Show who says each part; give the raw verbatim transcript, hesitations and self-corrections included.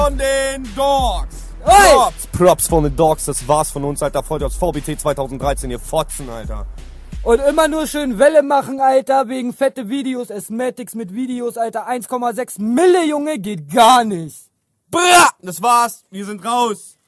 Speaker 1: von den Dogs.
Speaker 2: Oi!
Speaker 1: Props, Props von den Dogs, das war's von uns, Alter. Freut euch V B T zwanzig dreizehn, ihr Fotzen, Alter.
Speaker 2: Und immer nur schön Welle machen, Alter, wegen fette Videos, Asthmatics mit Videos, Alter. eins Komma sechs Mille, Junge, geht gar nicht.
Speaker 1: Bra! Das war's, wir sind raus.